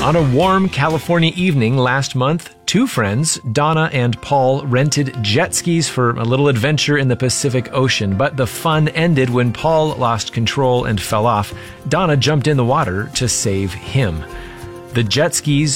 On a warm California evening last month, two friends, Donna and Paul, rented jet skis for a little adventure in the Pacific Ocean, but the fun ended when Paul lost control and fell off. Donna jumped in the water to save him. The jet skis